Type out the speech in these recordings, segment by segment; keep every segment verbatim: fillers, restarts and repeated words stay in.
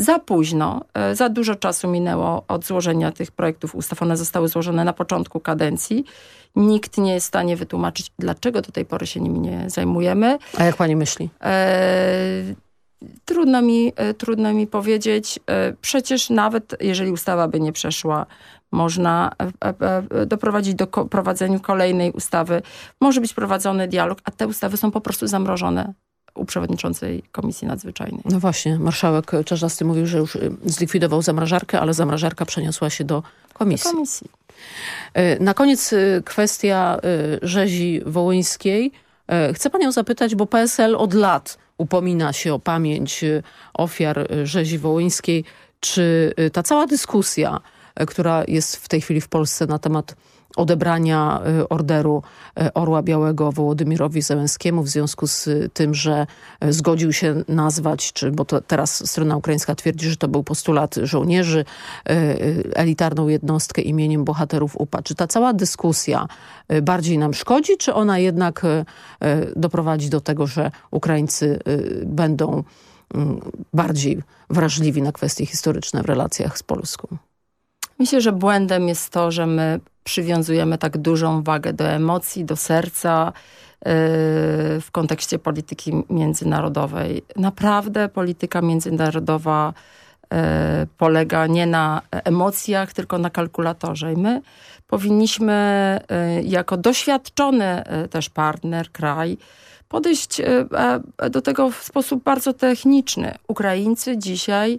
za późno, za dużo czasu minęło od złożenia tych projektów ustaw. One zostały złożone na początku kadencji. Nikt nie jest w stanie wytłumaczyć, dlaczego do tej pory się nimi nie zajmujemy. A jak pani myśli? E, trudno mi, trudno mi powiedzieć. Przecież nawet jeżeli ustawa by nie przeszła, można doprowadzić do prowadzenia kolejnej ustawy. Może być prowadzony dialog, a te ustawy są po prostu zamrożone u przewodniczącej Komisji Nadzwyczajnej. No właśnie, marszałek Czarzasty mówił, że już zlikwidował zamrażarkę, ale zamrażarka przeniosła się do komisji. Do komisji. Na koniec kwestia rzezi wołyńskiej. Chcę panią zapytać, bo P S L od lat upomina się o pamięć ofiar rzezi wołyńskiej. Czy ta cała dyskusja, która jest w tej chwili w Polsce na temat odebrania orderu Orła Białego Wołodymyrowi Zełenskiemu w związku z tym, że zgodził się nazwać, czy, bo to teraz strona ukraińska twierdzi, że to był postulat żołnierzy, elitarną jednostkę imieniem bohaterów U P A. Czy ta cała dyskusja bardziej nam szkodzi, czy ona jednak doprowadzi do tego, że Ukraińcy będą bardziej wrażliwi na kwestie historyczne w relacjach z Polską? Myślę, że błędem jest to, że my przywiązujemy tak dużą wagę do emocji, do serca yy, w kontekście polityki międzynarodowej. Naprawdę polityka międzynarodowa yy, polega nie na emocjach, tylko na kalkulatorze. I my powinniśmy yy, jako doświadczony yy, też partner, kraj, podejść yy, do tego w sposób bardzo techniczny. Ukraińcy dzisiaj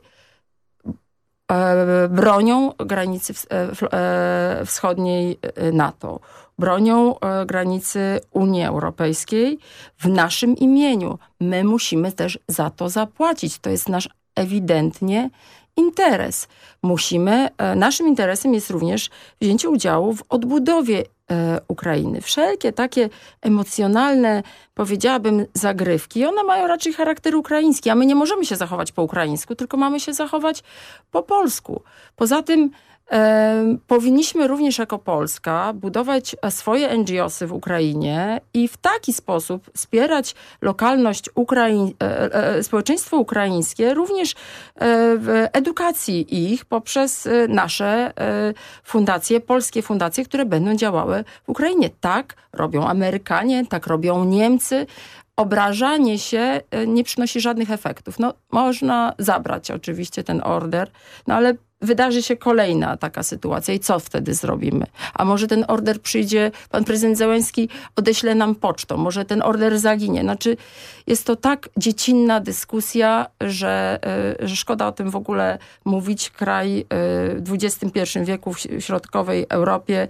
bronią granicy wschodniej NATO, bronią granicy Unii Europejskiej w naszym imieniu. My musimy też za to zapłacić. To jest nasz ewidentnie interes. Musimy, naszym interesem jest również wzięcie udziału w odbudowie Ukrainy. Wszelkie takie emocjonalne, powiedziałabym, zagrywki, one mają raczej charakter ukraiński, a my nie możemy się zachować po ukraińsku, tylko mamy się zachować po polsku. Poza tym e, powinniśmy również jako Polska budować swoje N G O sy w Ukrainie i w taki sposób wspierać lokalność Ukraiń, e, e, społeczeństwo ukraińskie, również e, w edukacji ich poprzez nasze e, fundacje, polskie fundacje, które będą działały w Ukrainie. Tak robią Amerykanie, tak robią Niemcy. Obrażanie się nie przynosi żadnych efektów. No, można zabrać oczywiście ten order, no ale wydarzy się kolejna taka sytuacja i co wtedy zrobimy? A może ten order przyjdzie, pan prezydent Zełenski odeśle nam pocztą, może ten order zaginie. Znaczy jest to tak dziecinna dyskusja, że, że szkoda o tym w ogóle mówić. Kraj w dwudziestym pierwszym wieku w środkowej Europie,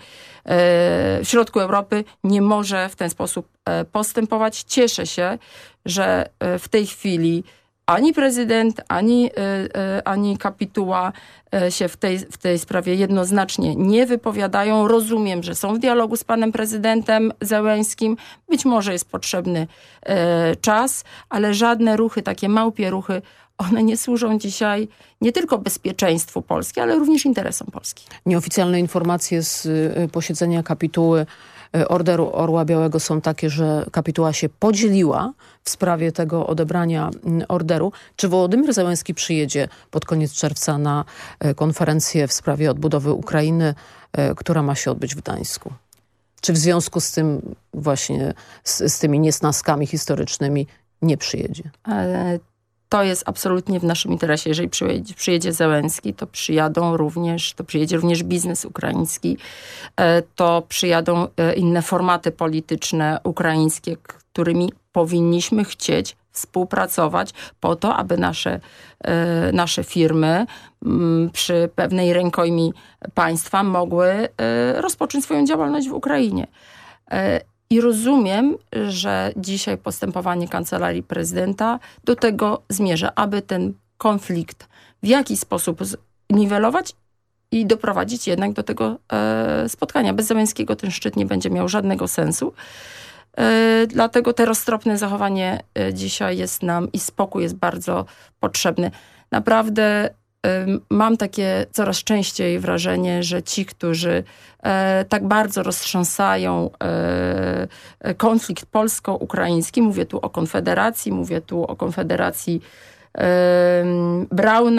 w środku Europy nie może w ten sposób postępować. Cieszę się, że w tej chwili ani prezydent, ani, ani kapituła się w tej, w tej sprawie jednoznacznie nie wypowiadają. Rozumiem, że są w dialogu z panem prezydentem Zełenskim. Być może jest potrzebny czas, ale żadne ruchy, takie małpie ruchy, one nie służą dzisiaj nie tylko bezpieczeństwu Polski, ale również interesom Polski. Nieoficjalne informacje z posiedzenia kapituły Orderu Orła Białego są takie, że kapituła się podzieliła w sprawie tego odebrania orderu. Czy Wołodymyr Zełenski przyjedzie pod koniec czerwca na konferencję w sprawie odbudowy Ukrainy, która ma się odbyć w Gdańsku? Czy w związku z tym właśnie, z, z tymi niesnaskami historycznymi nie przyjedzie? Ale to jest absolutnie w naszym interesie. Jeżeli przyjedzie, przyjedzie Zełenski, to przyjadą również, to przyjedzie również biznes ukraiński, to przyjadą inne formaty polityczne ukraińskie, którymi powinniśmy chcieć współpracować po to, aby nasze, nasze firmy przy pewnej rękojmi państwa mogły rozpocząć swoją działalność w Ukrainie. I rozumiem, że dzisiaj postępowanie Kancelarii Prezydenta do tego zmierza, aby ten konflikt w jakiś sposób zniwelować i doprowadzić jednak do tego e, spotkania. Bez Zełenskiego ten szczyt nie będzie miał żadnego sensu. E, dlatego te roztropne zachowanie e, dzisiaj jest nam i spokój jest bardzo potrzebny. Naprawdę mam takie coraz częściej wrażenie, że ci, którzy e, tak bardzo roztrząsają e, konflikt polsko-ukraiński, mówię tu o Konfederacji, mówię tu o Konfederacji e, Brauna,